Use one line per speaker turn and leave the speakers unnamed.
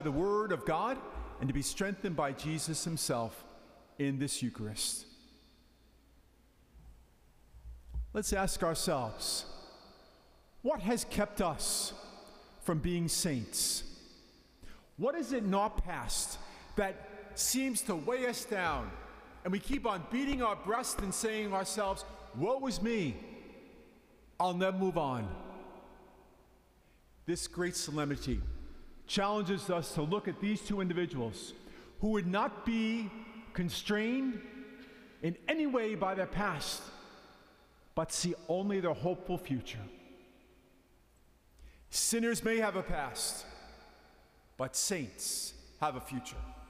the Word of God and to be strengthened by Jesus himself in this Eucharist. Let's ask ourselves, what has kept us from being saints? What is it in our past that seems to weigh us down, and we keep on beating our breast and saying to ourselves, woe is me, I'll never move on? This great solemnity challenges us to look at these two individuals who would not be constrained in any way by their past, but see only their hopeful future. Sinners may have a past, but saints have a future.